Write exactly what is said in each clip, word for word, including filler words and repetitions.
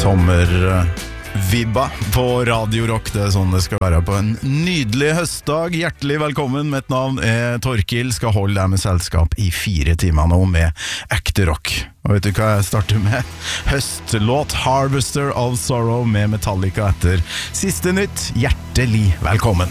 Sommervibba på Radio Rock, det er sånn det skal være på en nydelig høstdag. Hjertelig velkommen, mitt navn er Torkil, skal holde deg med selskap i fire timer nå med ekte rock. Og vet du hva jeg starter med? Høstlåt Harvester of Sorrow med Metallica etter siste nytt. Hjertelig velkommen.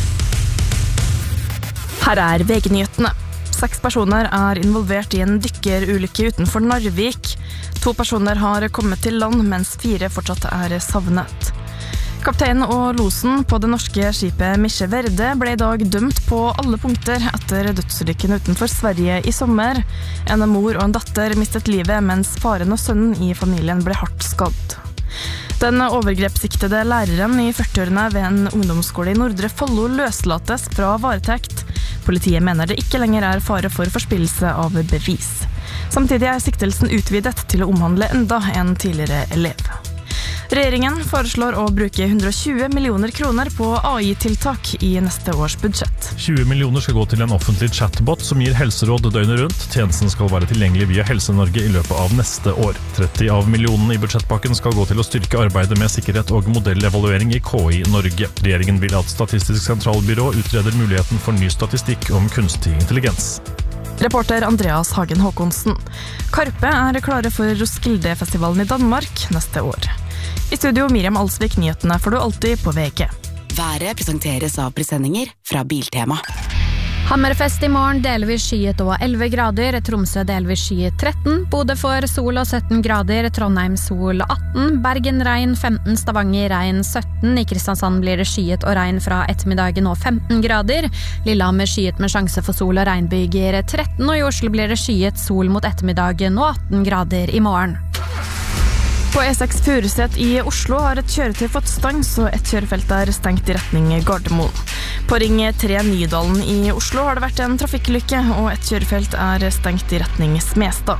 Her er V G-nyhetene. Seks personer er involvert i en dykkerulykke utenfor Narvik. To personer har kommet til land, mens fire fortsatt er savnet. Kapteinen og losen på det norske skipet Misje Verde ble i dag dømt på alle punkter etter dødsulykken utenfor Sverige i sommer. En mor og en datter mistet livet, mens faren og sønnen i familien ble hardt skadd. Den overgrepssiktede læreren i førtiårene ved en ungdomsskole i Nordre Follo løslates fra varetekt. Politiet mener det ikke lenger er fare for forspillelse av bevis. Samtidig er siktelsen utvidet til å omhandle enda en tidligere elev. Regjeringen foreslår å bruke hundre og tjue millioner kroner på A I-tiltak i neste års budsjett. tjue millioner skal gå til en offentlig chatbot som gir helseråd døgnet rundt. Tjenesten skal være tilgjengelig via Helse-Norge i løpet av neste år. tretti av millionene i budsjettpakken skal gå til å styrke arbeidet med sikkerhet og modellevaluering i K I Norge. Regjeringen vil at Statistisk sentralbyrå utreder muligheten for ny statistikk om kunstig intelligens. Reporter Andreas Hagen Håkonsen. Karpe er klare for Roskilde-festivalen i Danmark neste år. I studio Miriam Alsvik, nyhetene får du alltid på V G. Været presenteres av presenninger fra Biltema. Hammerfest i morgen, delvis skyet og elleve grader, Tromsø delvis skyet tretten, Bodø for sol og sytten grader, Trondheim sol atten, Bergen regn femten, Stavanger regn sytten, i Kristiansand blir det skyet og regn fra ettermiddagen og femten grader, Lillehammer skyet med sjanse for sol og regnbyger tretten, og i Oslo blir det skyet sol mot ettermiddagen og atten grader i morgen. På E seks Furuset i Oslo har et kjøretøy fått stans, og et kjørefelt er stengt i retning Gardermoen. På ring tre Nydalen i Oslo har det vært en trafikkulykke, og et kjørefelt er stengt i retning Smestad.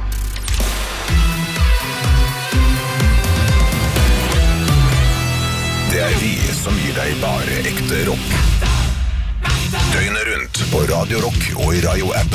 Det er vi som gir deg bare ekte rock. Døgnet rundt på Radio Rock og i Radio-appen.